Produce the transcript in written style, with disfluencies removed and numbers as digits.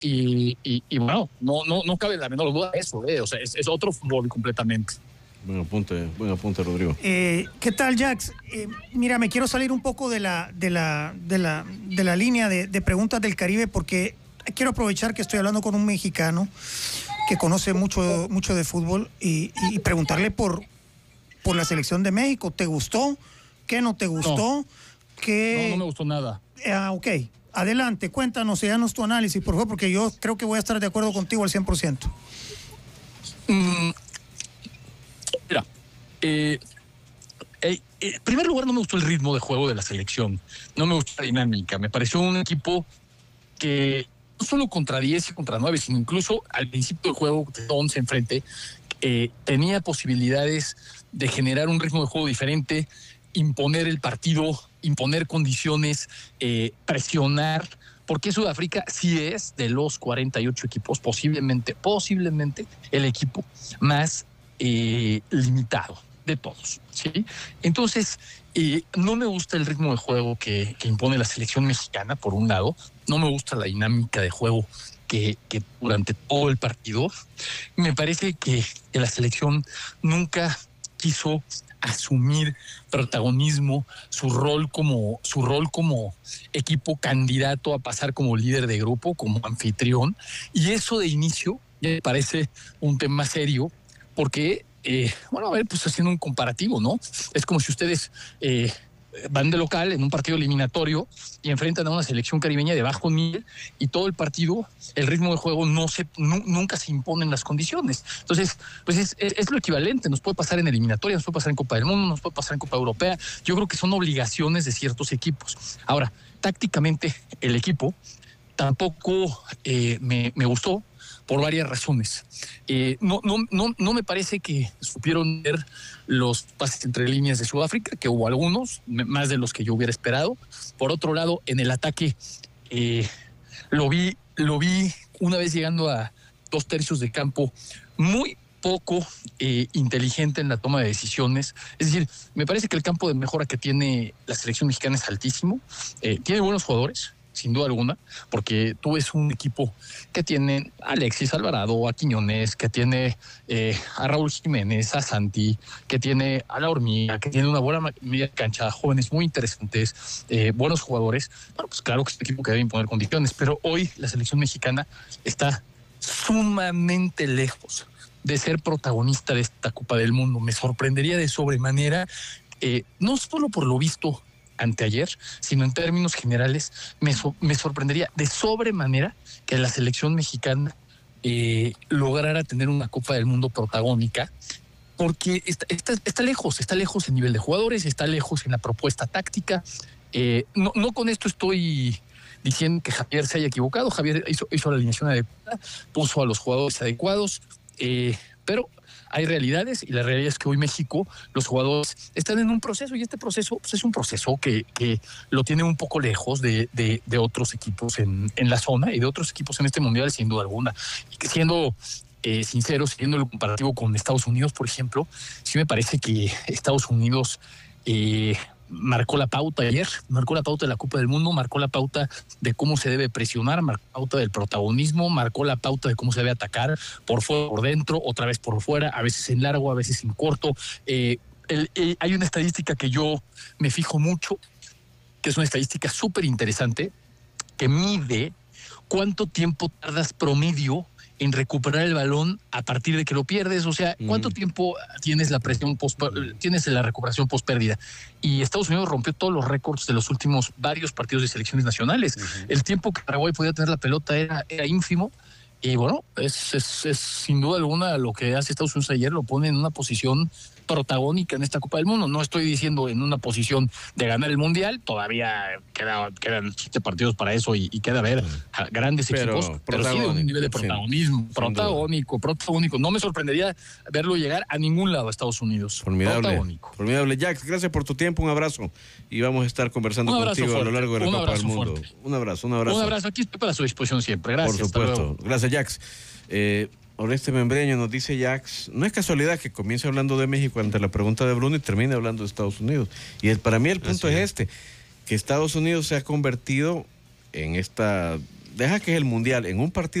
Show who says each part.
Speaker 1: Y bueno, no cabe la menor duda de eso, o sea, es otro fútbol completamente.
Speaker 2: Buen apunte, Rodrigo.
Speaker 3: ¿Qué tal, Jax? Mira, me quiero salir un poco de la línea de preguntas del Caribe, porque quiero aprovechar que estoy hablando con un mexicano que conoce mucho de fútbol y preguntarle por la selección de México. ¿Te gustó? ¿Qué no te gustó?
Speaker 1: No me gustó nada.
Speaker 3: Ok, adelante, cuéntanos y danos tu análisis, por favor, porque yo creo que voy a estar de acuerdo contigo al 100%.
Speaker 1: Mira, en primer lugar, no me gustó el ritmo de juego de la selección. No me gustó la dinámica. Me pareció un equipo que no solo contra 10 y contra 9, sino incluso al principio del juego, de 11 enfrente, tenía posibilidades de generar un ritmo de juego diferente, imponer el partido, imponer condiciones, presionar, porque Sudáfrica sí es de los 48 equipos, posiblemente el equipo más limitado de todos, ¿sí? Entonces, no me gusta el ritmo de juego que impone la selección mexicana, por un lado. No me gusta la dinámica de juego que durante todo el partido. Me parece que la selección nunca quiso asumir protagonismo, su rol como equipo candidato a pasar como líder de grupo, como anfitrión, y eso de inicio ya me parece un tema serio, porque a ver, pues haciendo un comparativo, ¿no? Es como si ustedes van de local en un partido eliminatorio y enfrentan a una selección caribeña de bajo nivel, y todo el partido, el ritmo de juego nunca se imponen las condiciones. Entonces, pues es lo equivalente. Nos puede pasar en eliminatoria, nos puede pasar en Copa del Mundo, nos puede pasar en Copa Europea. Yo creo que son obligaciones de ciertos equipos. Ahora, tácticamente, el equipo tampoco me gustó, por varias razones. No me parece que supieron ver los pases entre líneas de Sudáfrica, que hubo algunos, más de los que yo hubiera esperado. Por otro lado, en el ataque, lo vi una vez llegando a 2/3 de campo, muy poco inteligente en la toma de decisiones. Es decir, me parece que el campo de mejora que tiene la selección mexicana es altísimo. Tiene buenos jugadores, sin duda alguna, porque tú ves un equipo que tiene a Alexis Alvarado, a Quiñones, que tiene a Raúl Jiménez, a Santi, que tiene a La Hormiga, que tiene una buena media cancha, jóvenes muy interesantes, buenos jugadores. Bueno, pues claro que es un equipo que debe imponer condiciones, pero hoy la selección mexicana está sumamente lejos de ser protagonista de esta Copa del Mundo. Me sorprendería de sobremanera, no solo por lo visto anteayer, sino en términos generales, me sorprendería de sobremanera que la selección mexicana lograra tener una Copa del Mundo protagónica, porque está lejos en nivel de jugadores, está lejos en la propuesta táctica. No con esto estoy diciendo que Javier se haya equivocado. Javier hizo la alineación adecuada, puso a los jugadores adecuados, pero hay realidades, y la realidad es que hoy México, los jugadores están en un proceso, y este proceso pues es un proceso que lo tiene un poco lejos de otros equipos en la zona y de otros equipos en este mundial, sin duda alguna. Y que siendo sinceros, siguiendo el comparativo con Estados Unidos, por ejemplo, sí me parece que Estados Unidos marcó la pauta ayer, marcó la pauta de la Copa del Mundo, marcó la pauta de cómo se debe presionar, marcó la pauta del protagonismo, marcó la pauta de cómo se debe atacar, por fuera, por dentro, otra vez por fuera, a veces en largo, a veces en corto. Hay una estadística que yo me fijo mucho, que es una estadística súper interesante, que mide cuánto tiempo tardas promedio en recuperar el balón a partir de que lo pierdes. O sea, ¿cuánto tiempo tienes la recuperación post pérdida? Y Estados Unidos rompió todos los récords de los últimos varios partidos de selecciones nacionales. El tiempo que Paraguay podía tener la pelota era ínfimo. Y bueno, es sin duda alguna lo que hace Estados Unidos ayer, lo pone en una posición protagónica en esta Copa del Mundo. No estoy diciendo en una posición de ganar el Mundial, todavía quedan 7 partidos para eso, y queda ver a grandes equipos, pero sí de un nivel de protagonismo, protagónico. No me sorprendería verlo llegar a ningún lado a Estados Unidos.
Speaker 2: Formidable. Jax, gracias por tu tiempo, un abrazo, y vamos a estar conversando contigo a lo largo de la Copa del Mundo. Un abrazo. Un abrazo, aquí estoy para su disposición siempre. Gracias. Por supuesto. Gracias, Jax. Oreste Membreño nos dice: Jax, no es casualidad que comience hablando de México ante la pregunta de Bruno y termine hablando de Estados Unidos. Para mí el punto es que Estados Unidos se ha convertido en esta deja que es el Mundial en un partido